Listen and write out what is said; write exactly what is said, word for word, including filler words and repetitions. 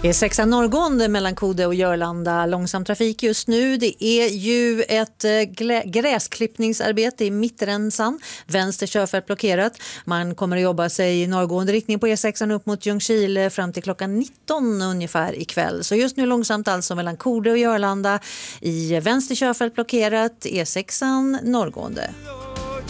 E sex norrgående mellan Kode och Jörlanda, långsam trafik just nu. Det är ju ett gräsklippningsarbete i mittränsan. Vänster körfält blockerat. Man kommer att jobba sig i norrgående riktning på E sex upp mot Ljungskile fram till klockan nitton ungefär ikväll. Så just nu långsamt alltså mellan Kode och Jörlanda. I vänster körfält blockerat, E sex norrgående.